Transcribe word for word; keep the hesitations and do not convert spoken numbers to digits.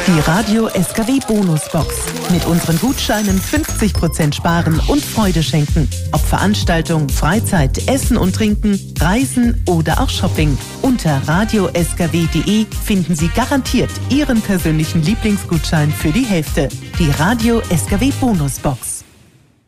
Die Radio S K W Bonusbox. Mit unseren Gutscheinen fünfzig Prozent sparen und Freude schenken. Ob Veranstaltung, Freizeit, Essen und Trinken, Reisen oder auch Shopping. Unter radio s k w punkt d e finden Sie garantiert Ihren persönlichen Lieblingsgutschein für die Hälfte. Die Radio S K W Bonusbox.